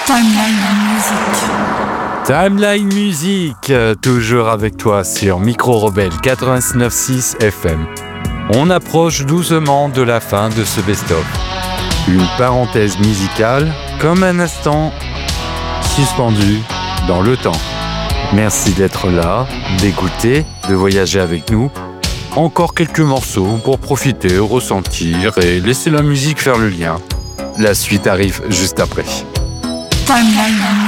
Timeline Music, toujours avec toi sur Micro Rebelle 89.6 FM. On approche doucement de la fin de ce best-of. Une parenthèse musicale, comme un instant suspendu dans le temps. Merci d'être là, d'écouter, de voyager avec nous. Encore quelques morceaux pour profiter, ressentir et laisser la musique faire le lien. La suite arrive juste après. Timeline.